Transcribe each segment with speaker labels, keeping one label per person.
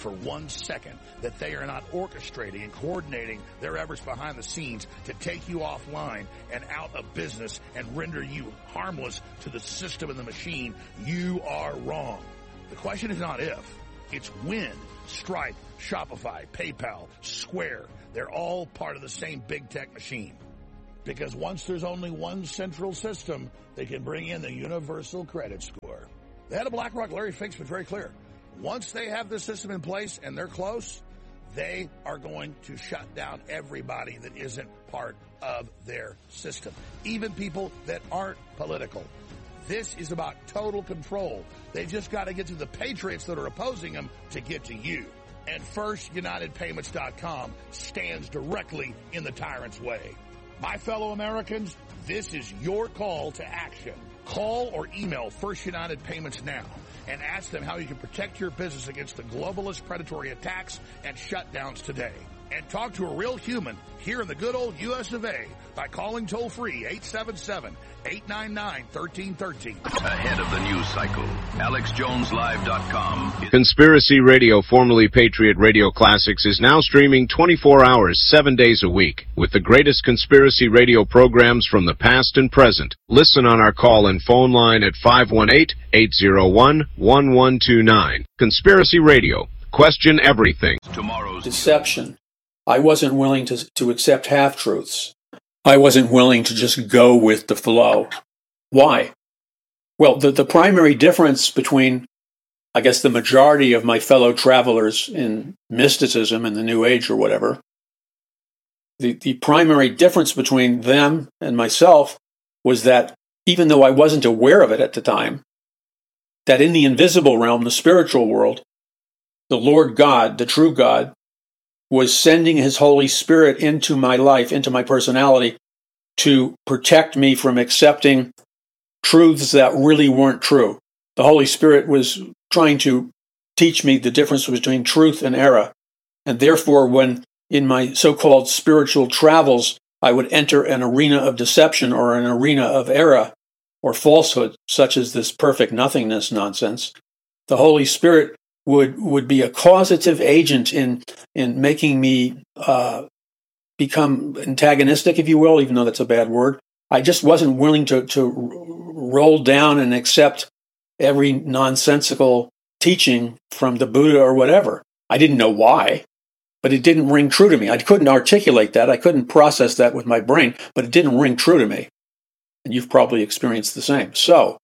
Speaker 1: for 1 second that they are not orchestrating and coordinating their efforts behind the scenes to take you offline and out of business and render you harmless to the system and the machine, you are wrong. The question is not if, it's when. Stripe, Shopify, PayPal, Square, they're all part of the same big tech machine. Because once there's only one central system, they can bring in the universal credit score. The head of BlackRock, Larry Fink's been very clear. Once they have this system in place and they're close, they are going to shut down everybody that isn't part of their system, even people that aren't political. This is about total control. They just got to get to the patriots that are opposing them to get to you. And FirstUnitedPayments.com stands directly in the tyrant's way. My fellow Americans, this is your call to action. Call or email First United Payments now and ask them how you can protect your business against the globalist predatory attacks and shutdowns today. And talk to a real human here in the good old U.S. of A. by calling toll-free 877-899-1313.
Speaker 2: Ahead of the news cycle, AlexJonesLive.com.
Speaker 3: Conspiracy Radio, formerly Patriot Radio Classics, is now streaming 24 hours, 7 days a week, with the greatest conspiracy radio programs from the past and present. Listen on our call and phone line at 518-801-1129. Conspiracy Radio. Question everything.
Speaker 2: Tomorrow's
Speaker 4: deception. I wasn't willing to accept half-truths. I wasn't willing to just go with the flow. Why? Well, the primary difference between, I guess, the majority of my fellow travelers in mysticism and the New Age or whatever, the primary difference between them and myself was that, even though I wasn't aware of it at the time, that in the invisible realm, the spiritual world, the Lord God, the true God, was sending his Holy Spirit into my life, into my personality, to protect me from accepting truths that really weren't true. The Holy Spirit was trying to teach me the difference between truth and error. And therefore, when in my so-called spiritual travels, I would enter an arena of deception or an arena of error or falsehood, such as this perfect nothingness nonsense, the Holy Spirit would be a causative agent in making me become antagonistic, if you will, even though that's a bad word. I just wasn't willing to roll down and accept every nonsensical teaching from the Buddha or whatever. I didn't know why, but it didn't ring true to me. I couldn't articulate that. I couldn't process that with my brain, but it didn't ring true to me. And you've probably experienced the same. So,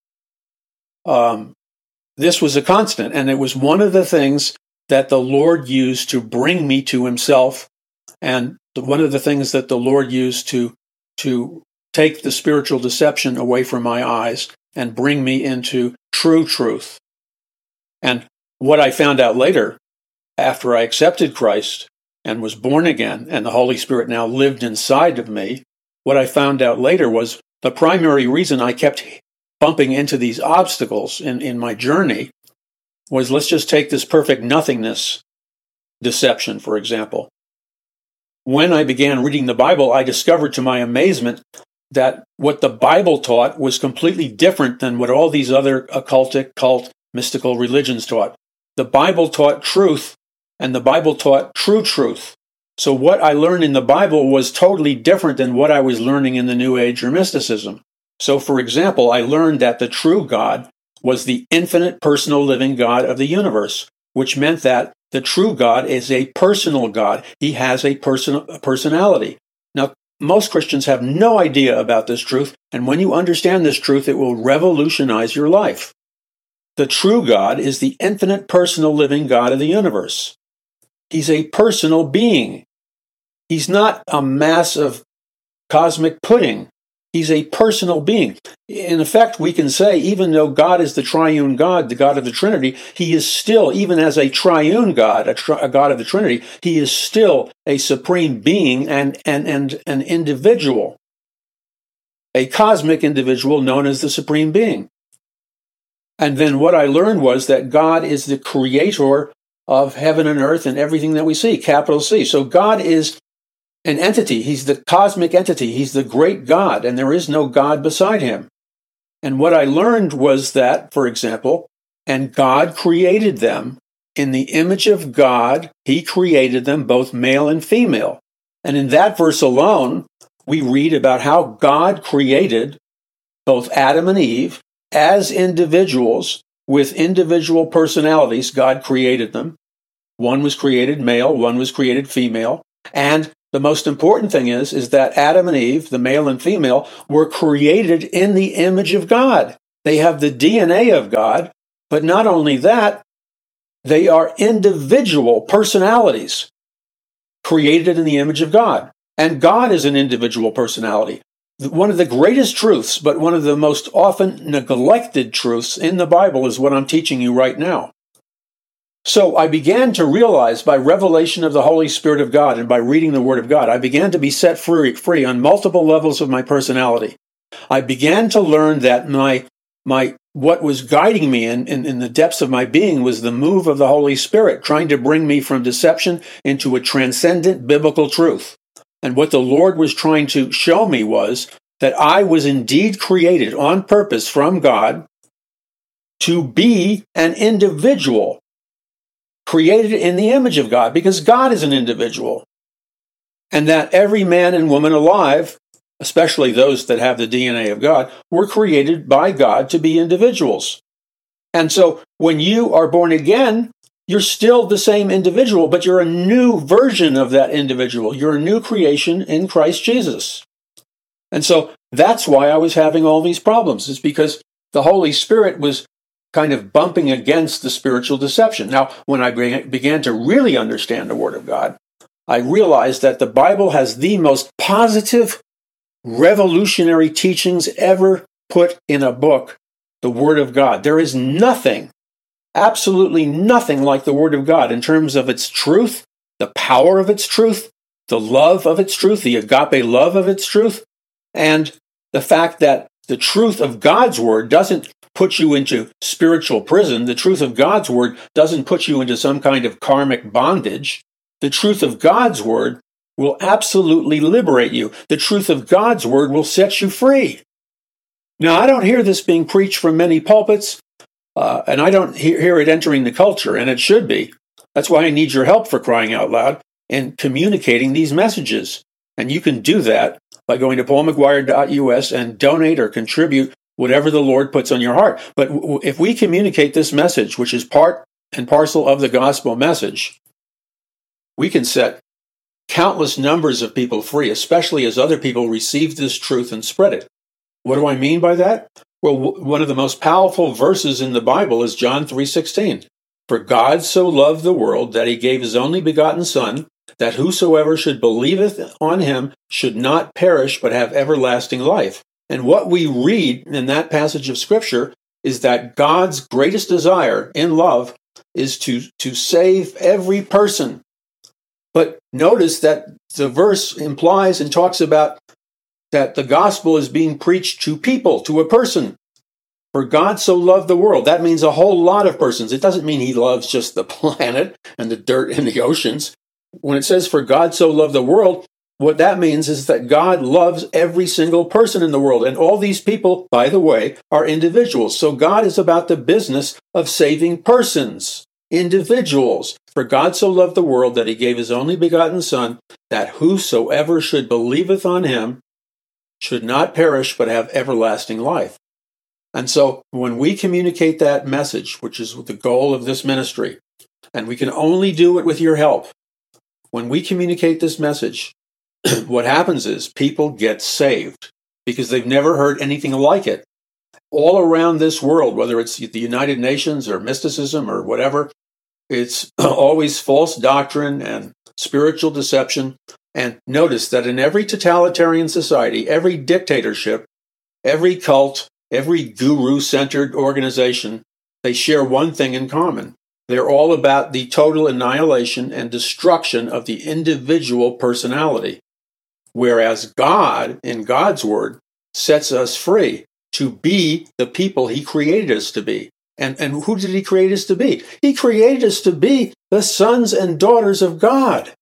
Speaker 4: this was a constant, and it was one of the things that the Lord used to bring me to himself, and one of the things that the Lord used to take the spiritual deception away from my eyes and bring me into true truth. And what I found out later, after I accepted Christ and was born again, and the Holy Spirit now lived inside of me, what I found out later was the primary reason I kept bumping into these obstacles in my journey was, let's just take this perfect nothingness deception, for example. When I began reading the Bible, I discovered to my amazement that what the Bible taught was completely different than what all these other occultic, cult, mystical religions taught. The Bible taught truth, and the Bible taught true truth. So what I learned in the Bible was totally different than what I was learning in the New Age or mysticism. So, for example, I learned that the true God was the infinite personal living God of the universe, which meant that the true God is a personal God. He has a personality. Now, most Christians have no idea about this truth, and when you understand this truth, it will revolutionize your life. The true God is the infinite personal living God of the universe. He's a personal being. He's not a mass of cosmic pudding. He's a personal being. In effect, we can say, even though God is the triune God, the God of the Trinity, he is still, even as a triune God, a God of the Trinity, he is still a supreme being and an individual, a cosmic individual known as the supreme being. And then what I learned was that God is the creator of heaven and earth and everything that we see, capital C. So God is an entity. He's the cosmic entity. He's the great God, and there is no God beside him. And what I learned was that, for example, and God created them in the image of God, he created them, both male and female. And in that verse alone, we read about how God created both Adam and Eve as individuals with individual personalities. God created them. One was created male, one was created female. And the most important thing is that Adam and Eve, the male and female, were created in the image of God. They have the DNA of God, but not only that, they are individual personalities created in the image of God. And God is an individual personality. One of the greatest truths, but one of the most often neglected truths in the Bible is what I'm teaching you right now. So I began to realize by revelation of the Holy Spirit of God and by reading the Word of God, I began to be set free on multiple levels of my personality. I began to learn that what was guiding me in the depths of my being was the move of the Holy Spirit, trying to bring me from deception into a transcendent biblical truth. And what the Lord was trying to show me was that I was indeed created on purpose from God to be an individual, created in the image of God, because God is an individual. And that every man and woman alive, especially those that have the DNA of God, were created by God to be individuals. And so when you are born again, you're still the same individual, but you're a new version of that individual. You're a new creation in Christ Jesus. And so that's why I was having all these problems. It's because the Holy Spirit was kind of bumping against the spiritual deception. Now, when I began to really understand the Word of God, I realized that the Bible has the most positive, revolutionary teachings ever put in a book, the Word of God. There is nothing, absolutely nothing like the Word of God in terms of its truth, the power of its truth, the love of its truth, the agape love of its truth, and the fact that the truth of God's Word doesn't put you into spiritual prison. The truth of God's Word doesn't put you into some kind of karmic bondage. The truth of God's Word will absolutely liberate you. The truth of God's Word will set you free. Now, I don't hear this being preached from many pulpits, and I don't hear it entering the culture, and it should be. That's why I need your help, for crying out loud, in communicating these messages. And you can do that by going to paulmcguire.us and donate or contribute whatever the Lord puts on your heart. But if we communicate this message, which is part and parcel of the gospel message, we can set countless numbers of people free, especially as other people receive this truth and spread it. What do I mean by that? Well, one of the most powerful verses in the Bible is John 3:16. For God so loved the world that he gave his only begotten Son, that whosoever should believeth on him should not perish but have everlasting life. And what we read in that passage of Scripture is that God's greatest desire in love is to save every person. But notice that the verse implies and talks about that the gospel is being preached to people, to a person. For God so loved the world. That means a whole lot of persons. It doesn't mean he loves just the planet and the dirt and the oceans. When it says, for God so loved the world, what that means is that God loves every single person in the world. And all these people, by the way, are individuals. So God is about the business of saving persons, individuals. For God so loved the world that he gave his only begotten Son, that whosoever should believeth on him should not perish but have everlasting life. And so when we communicate that message, which is the goal of this ministry, and we can only do it with your help, when we communicate this message, what happens is people get saved because they've never heard anything like it. All around this world, whether it's the United Nations or mysticism or whatever, it's always false doctrine and spiritual deception. And notice that in every totalitarian society, every dictatorship, every cult, every guru-centered organization, they share one thing in common. They're all about the total annihilation and destruction of the individual personality. Whereas God, in God's Word, sets us free to be the people he created us to be. And who did he create us to be? He created us to be the sons and daughters of God.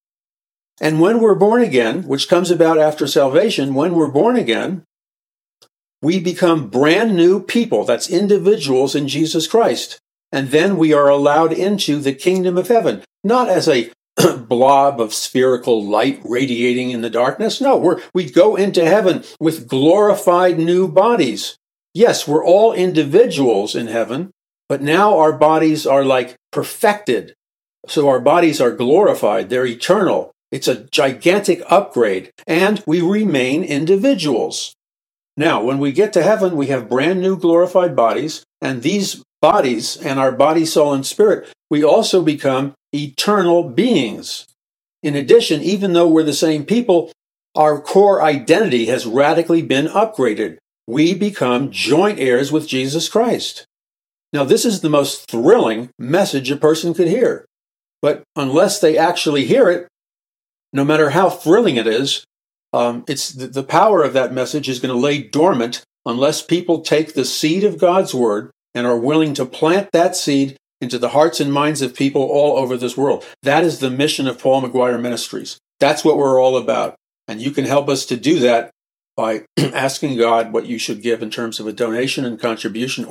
Speaker 4: And when we're born again, which comes about after salvation, when we're born again, we become brand new people. That's individuals in Jesus Christ. and then we are allowed into the kingdom of heaven, not as a blob of spherical light radiating in the darkness. No, we go into heaven with glorified new bodies. Yes, we're all individuals in heaven, but now our bodies are like perfected. So our bodies are glorified. They're eternal. It's a gigantic upgrade, and we remain individuals. Now, when we get to heaven, we have brand new glorified bodies, and these bodies and our body, soul, and spirit, we also become eternal beings. In addition, even though we're the same people, our core identity has radically been upgraded. We become joint heirs with Jesus Christ. Now, this is the most thrilling message a person could hear. But unless they actually hear it, no matter how thrilling it is, it's the power of that message is going to lay dormant unless people take the seed of God's word and are willing to plant that seed into the hearts and minds of people all over this world. That is the mission of Paul McGuire Ministries. That's what we're all about. And you can help us to do that by asking God what you should give in terms of a donation and contribution.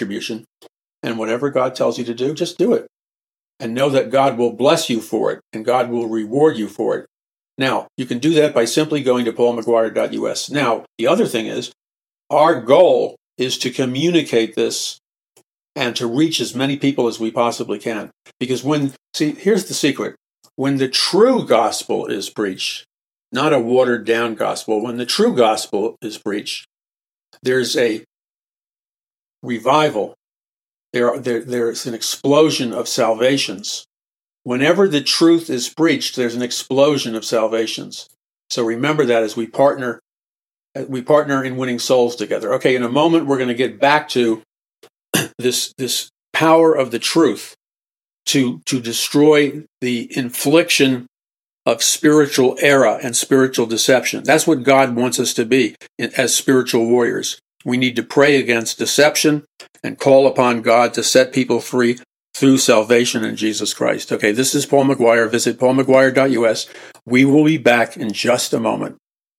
Speaker 4: And whatever God tells you to do, just do it. And know that God will bless you for it, and God will reward you for it. Now, you can do that by simply going to paulmcguire.us. Now, the other thing is, our goal is to communicate this and to reach as many people as we possibly can. Because here's the secret. When the true gospel is preached, not a watered down gospel, when the true gospel is preached, there's a revival. There's an explosion of salvations. Whenever the truth is preached, there's an explosion of salvations. So remember that as we partner in winning souls together. Okay, in a moment we're going to get back to this power of the truth to destroy the infliction of spiritual error and spiritual deception. That's what God wants us to be as spiritual warriors. We need to pray against deception and call upon God to set people free through salvation in Jesus Christ. Okay, this is Paul McGuire. Visit paulmcguire.us. We will be back in just a moment.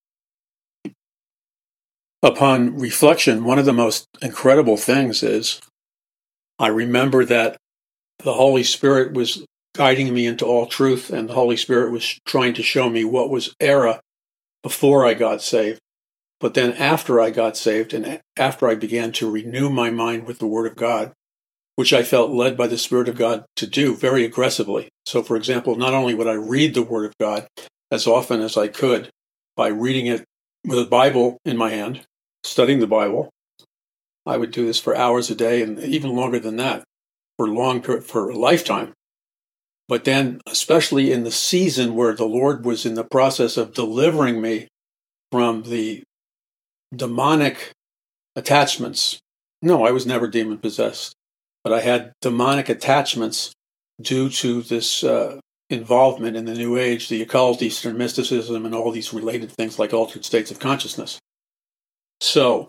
Speaker 4: Upon reflection, one of the most incredible things is I remember that the Holy Spirit was guiding me into all truth, and the Holy Spirit was trying to show me what was error before I got saved. But then after I got saved and after I began to renew my mind with the Word of God, which I felt led by the Spirit of God to do very aggressively. So, for example, not only would I read the Word of God as often as I could by reading it with a Bible in my hand, studying the Bible, I would do this for hours a day and even longer than that for a lifetime. But then, especially in the season where the Lord was in the process of delivering me from the demonic attachments. No, I was never demon-possessed, but I had demonic attachments due to this involvement in the New Age, the occult, Eastern mysticism, and all these related things like altered states of consciousness. So,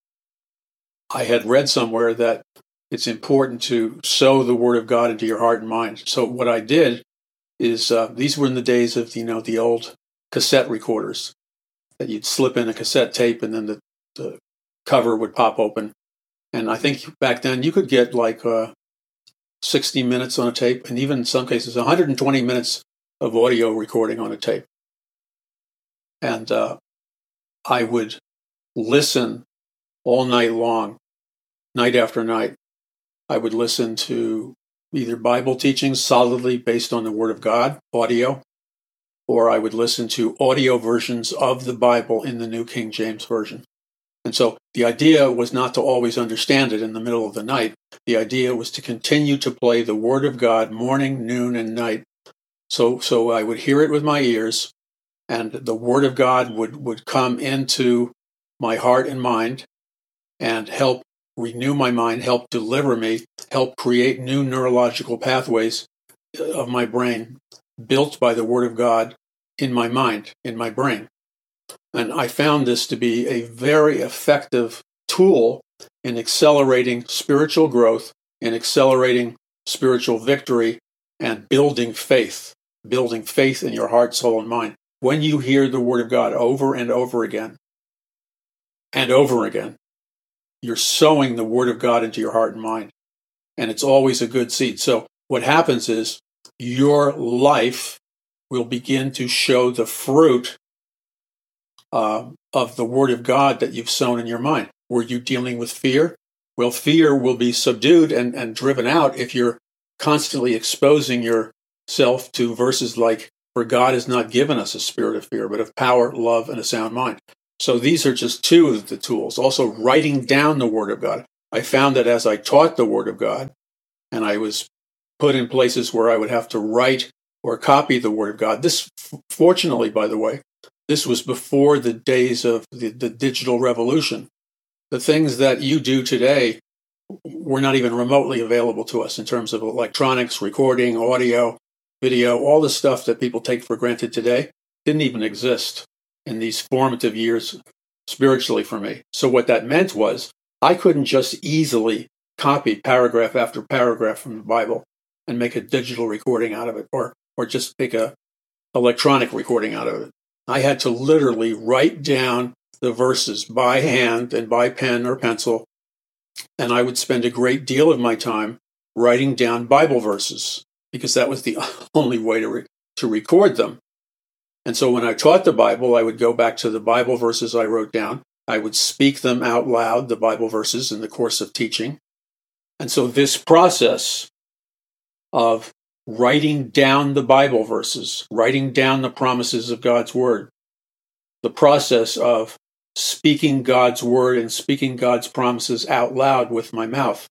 Speaker 4: I had read somewhere that it's important to sow the Word of God into your heart and mind. So what I did is, these were in the days of, the old cassette recorders, that you'd slip in a cassette tape and then the cover would pop open. And I think back then you could get like 60 minutes on a tape, and even in some cases 120 minutes of audio recording on a tape. And I would listen all night long, night after night. I would listen to either Bible teachings solidly based on the Word of God, audio, or I would listen to audio versions of the Bible in the New King James Version. And so the idea was not to always understand it in the middle of the night. The idea was to continue to play the Word of God morning, noon, and night. So I would hear it with my ears, and the Word of God would come into my heart and mind and help renew my mind, help deliver me, help create new neurological pathways of my brain built by the Word of God in my mind, in my brain. And I found this to be a very effective tool in accelerating spiritual growth, in accelerating spiritual victory, and building faith in your heart, soul, and mind. When you hear the Word of God over and over again, and over again, you're sowing the Word of God into your heart and mind. and it's always a good seed. So what happens is your life will begin to show the fruit of the Word of God that you've sown in your mind. Were you dealing with fear? Well, fear will be subdued and driven out if you're constantly exposing yourself to verses like, "For God has not given us a spirit of fear, but of power, love, and a sound mind." So these are just two of the tools. Also, writing down the Word of God. I found that as I taught the Word of God, and I was put in places where I would have to write or copy the Word of God. This, fortunately, by the way, this was before the days of the digital revolution. The things that you do today were not even remotely available to us in terms of electronics, recording, audio, video. All the stuff that people take for granted today didn't even exist in these formative years spiritually for me. So what that meant was I couldn't just easily copy paragraph after paragraph from the Bible and make a digital recording out of it, or just make a electronic recording out of it. I had to literally write down the verses by hand and by pen or pencil, and I would spend a great deal of my time writing down Bible verses because that was the only way to record them. And so when I taught the Bible, I would go back to the Bible verses I wrote down. I would speak them out loud, the Bible verses, in the course of teaching. And so this process of writing down the Bible verses, writing down the promises of God's Word, the process of speaking God's Word and speaking God's promises out loud with my mouth,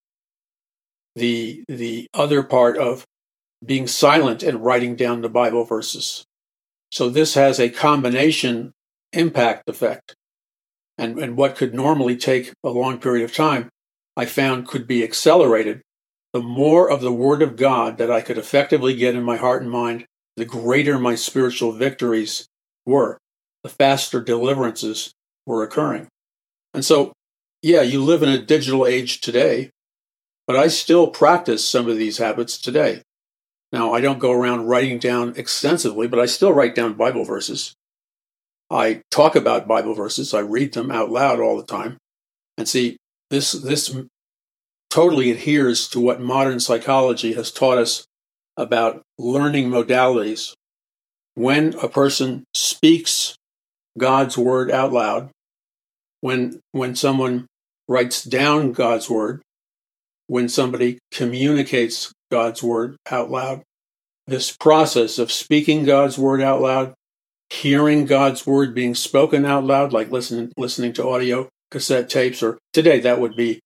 Speaker 4: the other part of being silent and writing down the Bible verses. So this has a combination impact effect. And what could normally take a long period of time, I found could be accelerated. The more of the Word of God that I could effectively get in my heart and mind, the greater my spiritual victories were, the faster deliverances were occurring. And so, yeah, you live in a digital age today, but I still practice some of these habits today. Now, I don't go around writing down extensively, but I still write down Bible verses. I talk about Bible verses. I read them out loud all the time. And see, this totally adheres to what modern psychology has taught us about learning modalities. When a person speaks God's Word out loud, when someone writes down God's Word, when somebody communicates God's Word out loud, this process of speaking God's Word out loud, hearing God's Word being spoken out loud, like listening to audio cassette tapes, or today that would be,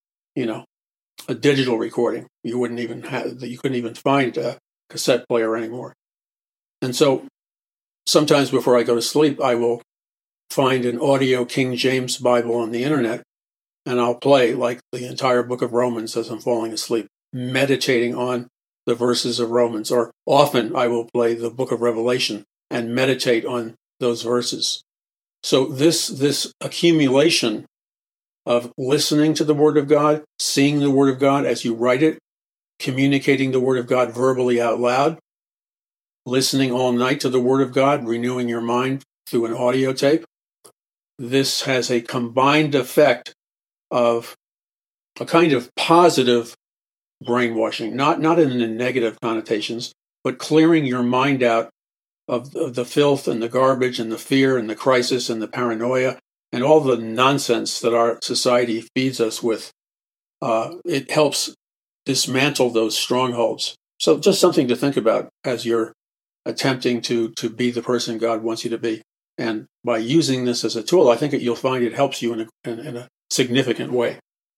Speaker 4: a digital recording. You couldn't even find a cassette player anymore. And so sometimes before I go to sleep, I will find an audio King James Bible on the internet, and I'll play like the entire book of Romans as I'm falling asleep, meditating on the verses of Romans. Or often I will play the book of Revelation and meditate on those verses. So this accumulation of listening to the Word of God, seeing the Word of God as you write it, communicating the Word of God verbally out loud, listening all night to the Word of God, renewing your mind through an audio tape, this has a combined effect of a kind of positive brainwashing, not in the negative connotations, but clearing your mind out of the filth and the garbage and the fear and the crisis and the paranoia and all the nonsense that our society feeds us with. It helps dismantle those strongholds. So just something to think about as you're attempting to be the person God wants you to be. And by using this as a tool, I think you'll find it helps you in a significant way.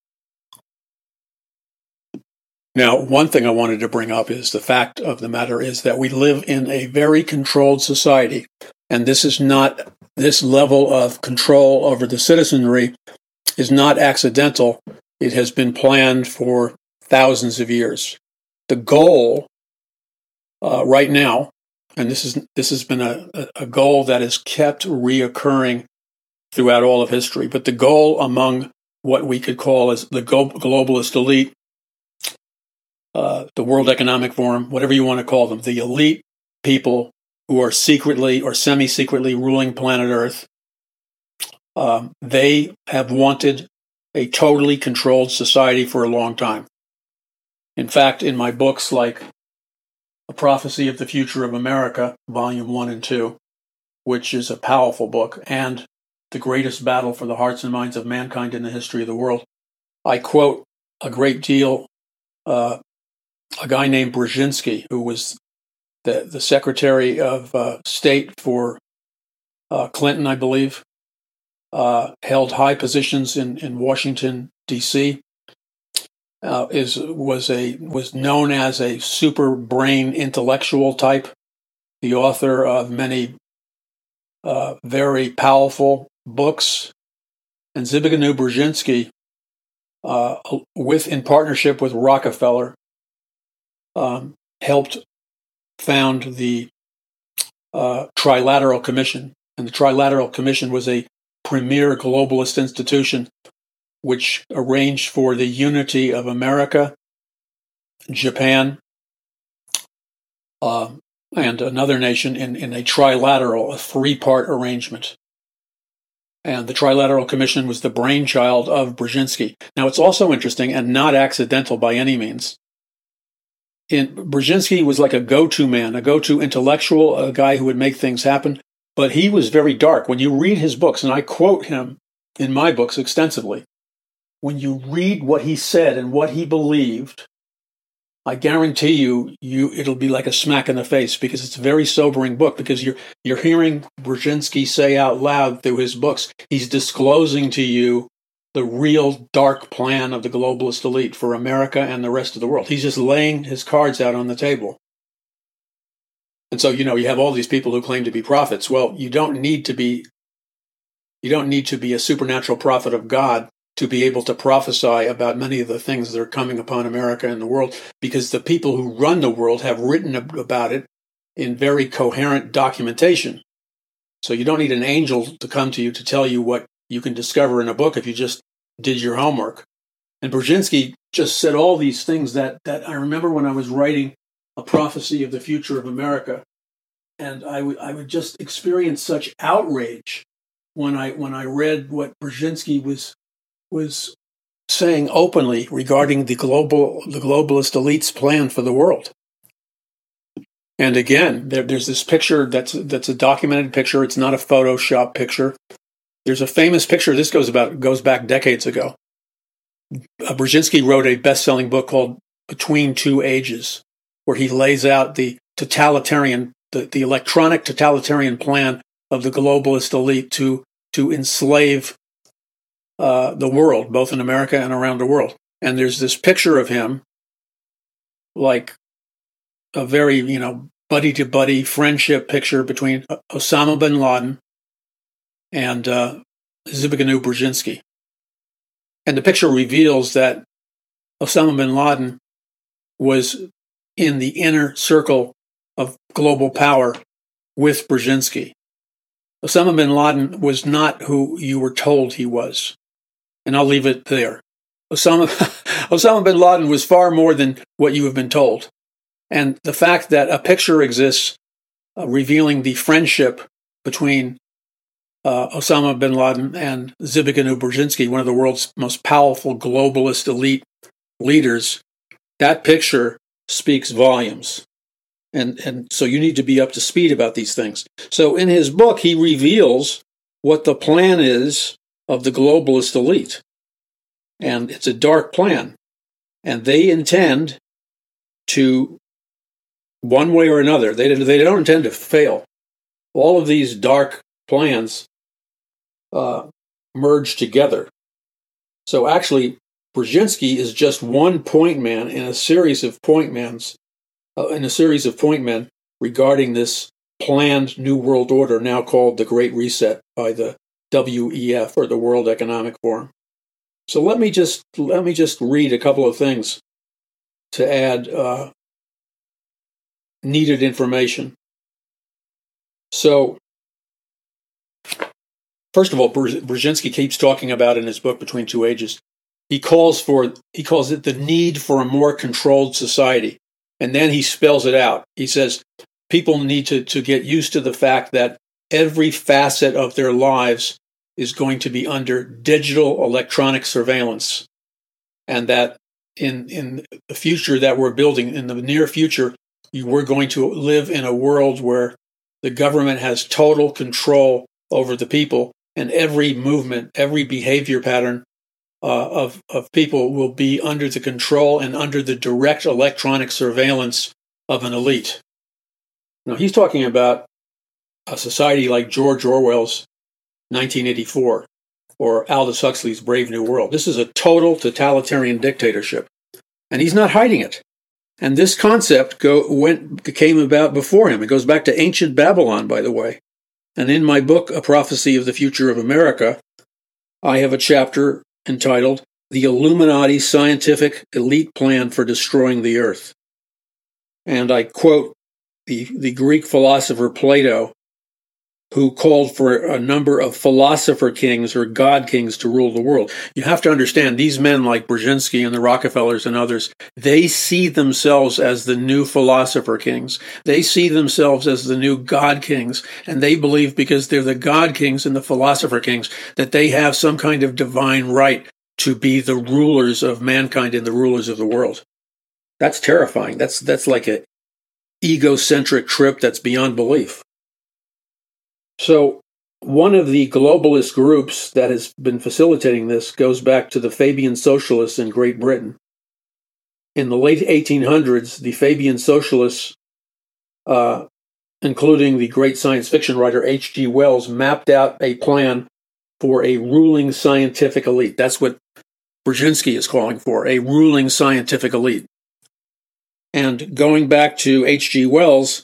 Speaker 4: Now, one thing I wanted to bring up is the fact of the matter is that we live in a very controlled society, and this level of control over the citizenry is not accidental. It has been planned for thousands of years. The goal right now, and this has been a goal that has kept reoccurring throughout all of history, but the goal among what we could call as the globalist elite, the World Economic Forum, whatever you want to call them, the elite people who are secretly or semi-secretly ruling planet Earth, they have wanted a totally controlled society for a long time. In fact, in my books like A Prophecy of the Future of America, Volume 1 and 2, which is a powerful book, and The Greatest Battle for the Hearts and Minds of Mankind in the History of the World, I quote a great deal a guy named Brzezinski, who was the Secretary of State for Clinton, I believe, held high positions in Washington, D.C., was known as a super brain intellectual type, the author of many very powerful books. And Zbigniew Brzezinski, in partnership with Rockefeller, helped found the Trilateral Commission. And the Trilateral Commission was a premier globalist institution which arranged for the unity of America, Japan, and another nation in a trilateral, a three-part arrangement. And the Trilateral Commission was the brainchild of Brzezinski. Now, it's also interesting and not accidental by any means. Brzezinski was like a go-to man, a go-to intellectual, a guy who would make things happen, but he was very dark. When you read his books, and I quote him in my books extensively, when you read what he said and what he believed, I guarantee you it'll be like a smack in the face, because it's a very sobering book, because you're hearing Brzezinski say out loud through his books, he's disclosing to you the real dark plan of the globalist elite for America and the rest of the world. He's just laying his cards out on the table. And so, you have all these people who claim to be prophets. Well, you don't need to be a supernatural prophet of God to be able to prophesy about many of the things that are coming upon America and the world, because the people who run the world have written about it in very coherent documentation. So you don't need an angel to come to you to tell you what you can discover in a book if you just did your homework. And Brzezinski just said all these things that I remember when I was writing A Prophecy of the Future of America, and I would just experience such outrage when I read what Brzezinski was saying openly regarding the globalist elite's plan for the world. And again, there's this picture that's a documented picture. It's not a Photoshop picture. There's a famous picture. This goes back decades ago. Brzezinski wrote a best-selling book called Between Two Ages, where he lays out the electronic totalitarian plan of the globalist elite to enslave the world, both in America and around the world. And there's this picture of him, like a very, buddy-to-buddy friendship picture between Osama bin Laden and Zbigniew Brzezinski. And the picture reveals that Osama bin Laden was in the inner circle of global power with Brzezinski. Osama bin Laden was not who you were told he was. And I'll leave it there. Osama bin Laden was far more than what you have been told. And the fact that a picture exists revealing the friendship between Osama bin Laden and Zbigniew Brzezinski, one of the world's most powerful globalist elite leaders, that picture speaks volumes. And so you need to be up to speed about these things. So in his book, he reveals what the plan is of the globalist elite. And it's a dark plan. And they intend to, one way or another, they don't intend to fail. All of these dark plans merge together. So actually, Brzezinski is just one point man in a series of point men regarding this planned New World Order, now called the Great Reset by the WEF, or the World Economic Forum. So let me just read a couple of things to add needed information. So, first of all, Brzezinski keeps talking about in his book Between Two Ages, he calls it the need for a more controlled society. And then he spells it out. He says people need to get used to the fact that every facet of their lives is going to be under digital electronic surveillance, and that in the future that we're building, in the near future, we're going to live in a world where the government has total control over the people, and every movement, every behavior pattern of people will be under the control and under the direct electronic surveillance of an elite. Now, he's talking about a society like George Orwell's 1984 or Aldous Huxley's Brave New World. This is a total totalitarian dictatorship, and he's not hiding it. And this concept came about before him. It goes back to ancient Babylon, by the way. And in my book, A Prophecy of the Future of America, I have a chapter entitled The Illuminati Scientific Elite Plan for Destroying the Earth. And I quote the Greek philosopher Plato, who called for a number of philosopher kings or god kings to rule the world. You have to understand, these men like Brzezinski and the Rockefellers and others, they see themselves as the new philosopher kings. They see themselves as the new god kings, and they believe because they're the god kings and the philosopher kings that they have some kind of divine right to be the rulers of mankind and the rulers of the world. That's terrifying. That's like an egocentric trip that's beyond belief. So one of the globalist groups that has been facilitating this goes back to the Fabian Socialists in Great Britain. In the late 1800s, the Fabian Socialists, including the great science fiction writer H.G. Wells, mapped out a plan for a ruling scientific elite. That's what Brzezinski is calling for, a ruling scientific elite. And going back to H.G. Wells,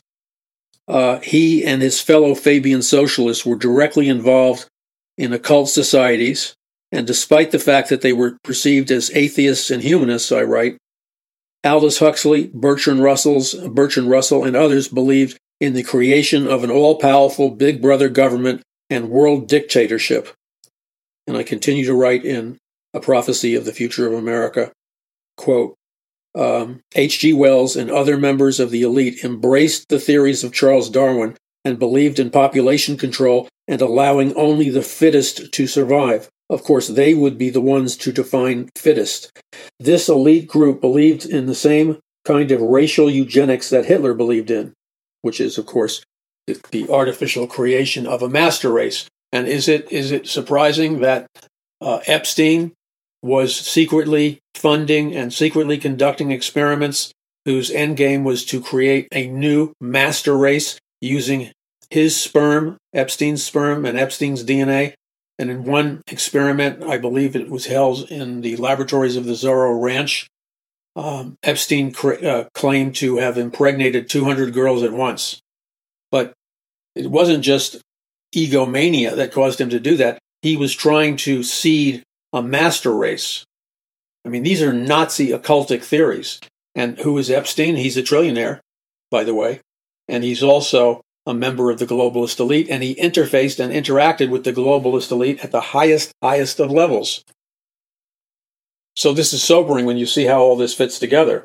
Speaker 4: he and his fellow Fabian socialists were directly involved in occult societies, and despite the fact that they were perceived as atheists and humanists, I write, Aldous Huxley, Bertrand Russell, and others believed in the creation of an all-powerful Big Brother government and world dictatorship. And I continue to write in A Prophecy of the Future of America, quote, H.G. Wells and other members of the elite embraced the theories of Charles Darwin and believed in population control and allowing only the fittest to survive. Of course, they would be the ones to define fittest. This elite group believed in the same kind of racial eugenics that Hitler believed in, which is, of course, the artificial creation of a master race. And is it surprising that Epstein was secretly funding and secretly conducting experiments whose end game was to create a new master race using his sperm, Epstein's sperm, and Epstein's DNA? And in one experiment, I believe it was held in the laboratories of the Zorro Ranch, Epstein claimed to have impregnated 200 girls at once. But it wasn't just egomania that caused him to do that. He was trying to seed a master race. I mean, these are Nazi occultic theories. And who is Epstein? He's a trillionaire, by the way. And he's also a member of the globalist elite. And he interfaced and interacted with the globalist elite at the highest of levels. So this is sobering when you see how all this fits together.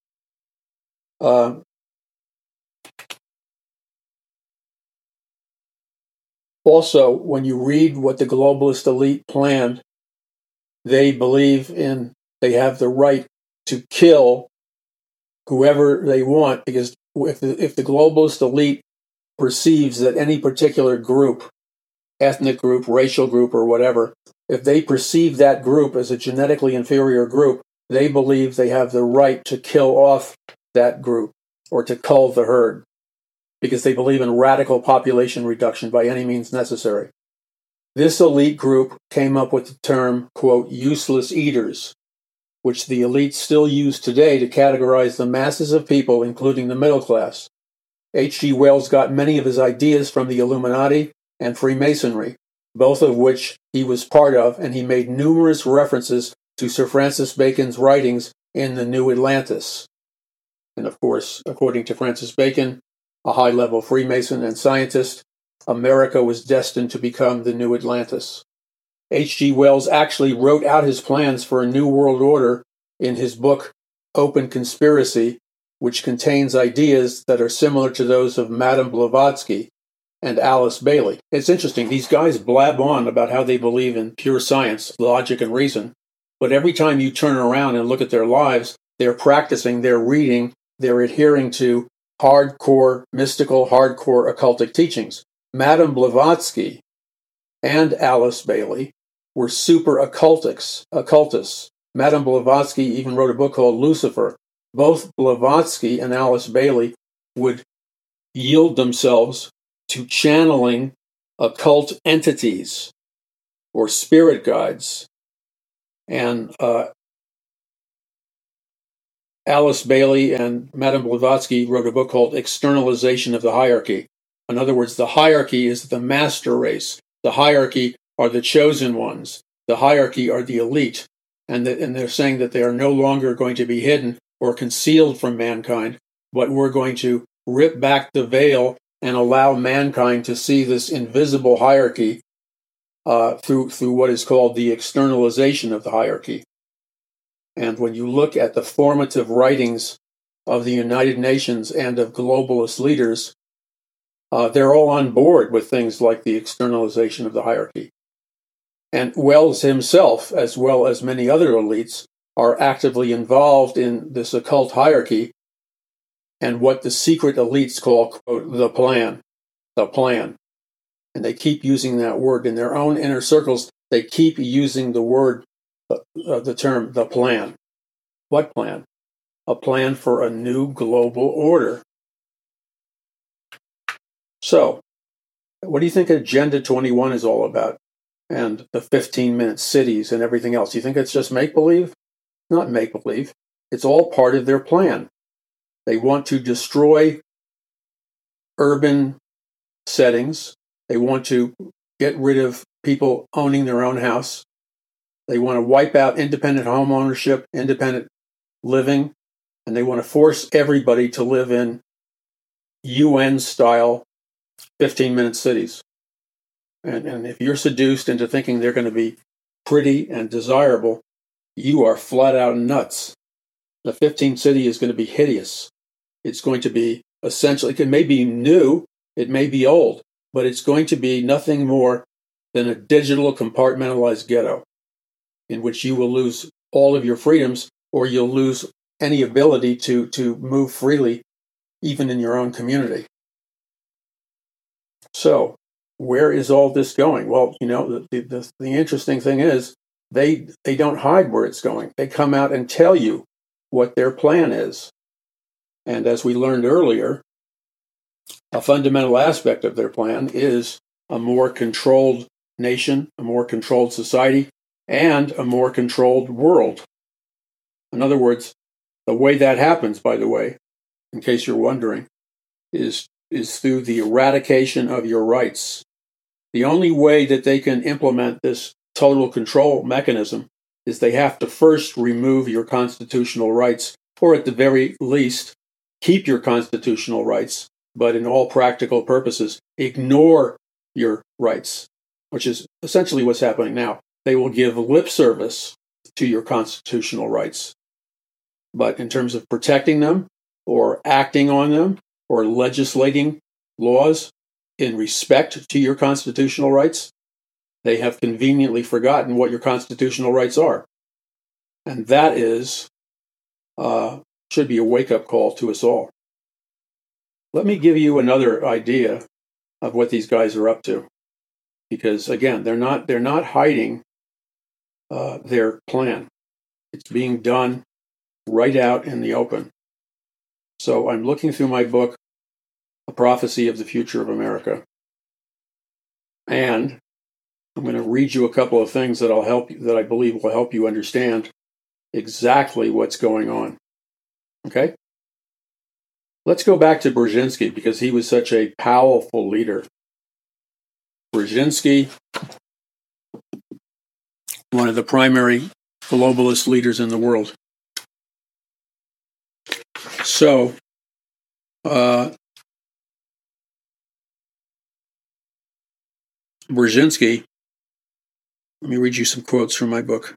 Speaker 4: Also, when you read what the globalist elite planned, they they have the right to kill whoever they want, because if the globalist elite perceives that any particular group, ethnic group, racial group, or whatever, if they perceive that group as a genetically inferior group, they believe they have the right to kill off that group or to cull the herd, because they believe in radical population reduction by any means necessary. This elite group came up with the term, quote, useless eaters, which the elites still use today to categorize the masses of people, including the middle class. H.G. Wells got many of his ideas from the Illuminati and Freemasonry, both of which he was part of, and he made numerous references to Sir Francis Bacon's writings in The New Atlantis. And of course, according to Francis Bacon, a high-level Freemason and scientist, America was destined to become the New Atlantis. H.G. Wells actually wrote out his plans for a new world order in his book, Open Conspiracy, which contains ideas that are similar to those of Madame Blavatsky and Alice Bailey. It's interesting, these guys blab on about how they believe in pure science, logic, and reason, But every time you turn around and look at their lives, they're practicing, they're reading, they're adhering to hardcore, mystical, hardcore occultic teachings. Madame Blavatsky and Alice Bailey were super occultists. Madame Blavatsky even wrote a book called Lucifer. Both Blavatsky and Alice Bailey would yield themselves to channeling occult entities or spirit guides. And Alice Bailey and Madame Blavatsky wrote a book called Externalization of the Hierarchy. In other words, the hierarchy is the master race. The hierarchy are the chosen ones. The hierarchy are the elite. And they're saying that they are no longer going to be hidden or concealed from mankind, but we're going to rip back the veil and allow mankind to see this invisible hierarchy through what is called the externalization of the hierarchy. And when you look at the formative writings of the United Nations and of globalist leaders, they're all on board with things like the externalization of the hierarchy. And Wells himself, as well as many other elites, are actively involved in this occult hierarchy and what the secret elites call, quote, the plan. And they keep using that word in their own inner circles. They keep using the word, the term, the plan. What plan? A plan for a new global order. So, what do you think Agenda 21 is all about? And the 15-minute cities and everything else. Do you think it's just make-believe? Not make-believe. It's all part of their plan. They want to destroy urban settings. They want to get rid of people owning their own house. They want to wipe out independent home ownership, independent living, and they want to force everybody to live in UN-style 15-minute cities. And if you're seduced into thinking they're going to be pretty and desirable, you are flat out nuts. The 15th city is going to be hideous. It's going to be essentially, it may be new, it may be old, but it's going to be nothing more than a digital compartmentalized ghetto in which you will lose all of your freedoms or you'll lose any ability to move freely, even in your own community. So, where is all this going? Well, you know, the interesting thing is they don't hide where it's going. They come out and tell you what their plan is. And as we learned earlier, a fundamental aspect of their plan is a more controlled nation, a more controlled society, and a more controlled world. In other words, the way that happens, by the way, in case you're wondering, is through the eradication of your rights. The only way that they can implement this total control mechanism is they have to first remove your constitutional rights, or at the very least, keep your constitutional rights, but in all practical purposes, ignore your rights, which is essentially what's happening now. They will give lip service to your constitutional rights. But in terms of protecting them, or acting on them, or legislating laws in respect to your constitutional rights, they have conveniently forgotten what your constitutional rights are. And that should be a wake-up call to us all. Let me give you another idea of what these guys are up to. Because again, they're not hiding their plan. It's being done right out in the open. So I'm looking through my book, A Prophecy of the Future of America. And I'm going to read you a couple of things that I believe will help you understand exactly what's going on. Okay? Let's go back to Brzezinski, because he was such a powerful leader. Brzezinski, one of the primary globalist leaders in the world. So, Brzezinski, let me read you some quotes from my book.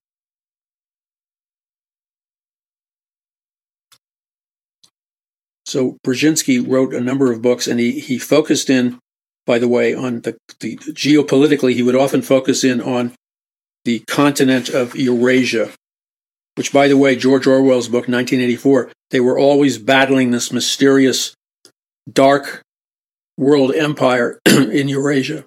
Speaker 4: So Brzezinski wrote a number of books, and he focused in, by the way, on the geopolitically, he would often focus in on the continent of Eurasia, which, by the way, George Orwell's book, 1984, they were always battling this mysterious, dark world empire in Eurasia.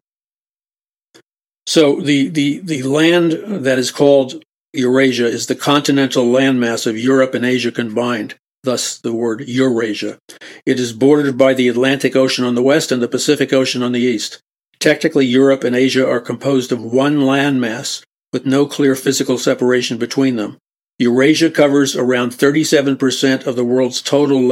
Speaker 4: So the land that is called Eurasia is the continental landmass of Europe and Asia combined, thus the word Eurasia. It is bordered by the Atlantic Ocean on the west and the Pacific Ocean on the east. Technically, Europe and Asia are composed of one landmass with no clear physical separation between them. Eurasia covers around 37% of the world's total